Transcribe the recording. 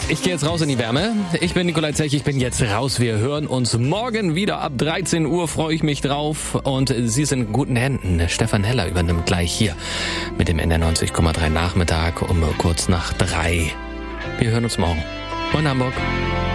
Ich gehe jetzt raus in die Wärme. Ich bin Nikolai Zech, ich bin jetzt raus. Wir hören uns morgen wieder ab 13 Uhr, freue ich mich drauf. Und Sie sind in guten Händen. Stefan Heller übernimmt gleich hier mit dem NDR 90,3 Nachmittag um kurz nach 3. Wir hören uns morgen. Von Hamburg.